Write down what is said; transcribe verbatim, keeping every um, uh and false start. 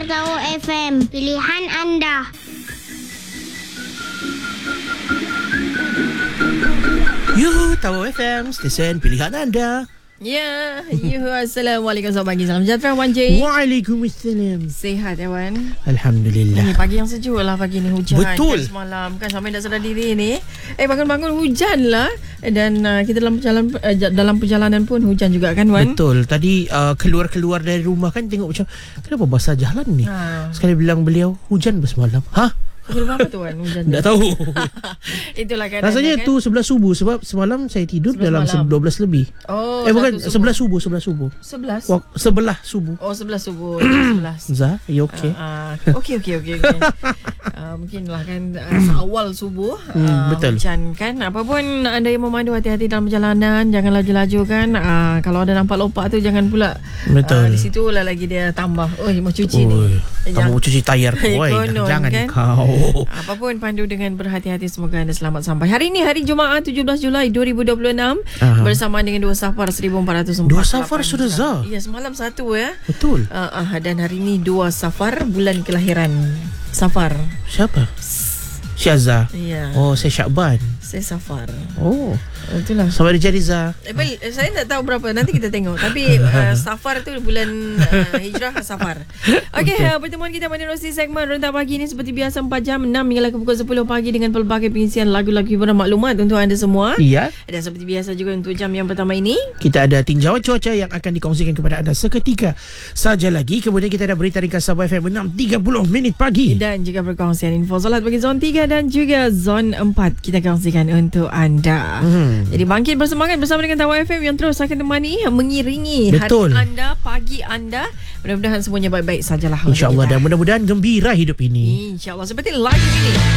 Tahu F M, pilihan anda. Yuhu, Tahu F M, stesen pilihan anda. Ya, yuhu, Assalamualaikum, selamat pagi, salam sejahtera Wan J. Waalaikumsalam. Sihat ya Wan? Alhamdulillah. Ini pagi yang sejuk lah pagi ni, hujan. Betul. Kan, semalam kan sampai tak sedar diri ni. Eh bangun-bangun hujan lah. Dan uh, kita dalam perjalanan uh, dalam perjalanan pun hujan juga kan Wan? Betul. Tadi uh, keluar-keluar dari rumah kan tengok macam kenapa basah jalan ni? Ha. Sekali bilang beliau hujan bersemalam. Hah? Pukul berapa tu Wan hujan? Tak tahu. Itulah kan. Rasanya kan? tu sebelas subuh sebab semalam saya tidur dalam malam. dua belas lebih. Oh, eh bukan subuh. sebelas subuh, sebelas subuh. sebelas. Wak, sebelah subuh. Oh, sebelas subuh. sebelas. Zah, you okay? Uh, uh, okey okey okey okey. Uh, mungkinlah kan uh, awal subuh uh, Hmm, betul. hujan kan. Apa pun anda yang memandu, hati-hati dalam perjalanan, jangan laju-laju kan. Uh, kalau ada nampak lopak tu jangan pula. Betul. Uh, di situ lah lagi dia tambah. Oi, mau cuci Oi, ni. kamu mau cuci tayar kau. Oi, Konon, jangan kan? kau. Apa pun pandu dengan berhati-hati, semoga anda selamat sampai. Hari ini hari Jumaat tujuh belas Julai dua ribu dua puluh enam. Aha. Bersama dengan dua Safar seribu empat ratus empat puluh lapan. Dua Safar sudah Zah. Ya, semalam satu ya. Betul. Uh, uh, dan hari ini dua Safar, bulan kelahiran Safar. Siapa? Syaza. Ya. Oh, saya Syakban. Saya Safar. Oh, Itulah. sama ada Jariza. Eh, baik, saya tak tahu berapa. Nanti kita tengok. Tapi uh, Safar tu bulan uh, Hijrah Safar. Okey, uh, pertemuan kita menerusi segmen Rentak Pagi ni seperti biasa empat jam, enam hingga ke pukul sepuluh pagi dengan pelbagai pengisian lagu-lagu hiburan maklumat untuk anda semua. Iya. Dan seperti biasa juga untuk jam yang pertama ini, Kita ada tinjauan cuaca yang akan dikongsikan kepada anda seketika saja lagi. Kemudian kita ada berita ringkas Sabah F M enam tiga puluh minit pagi. dan juga perkongsian info solat bagi zon tiga dan juga zon empat kita kongsikan untuk anda. Hmm. Jadi bangkit bersemangat bersama dengan Tawa F M yang terus akan temani, mengiringi Betul. hari anda, pagi anda. Mudah-mudahan semuanya baik-baik sajalah. InsyaAllah, dan mudah-mudahan gembira hidup ini. InsyaAllah, seperti lagu ini.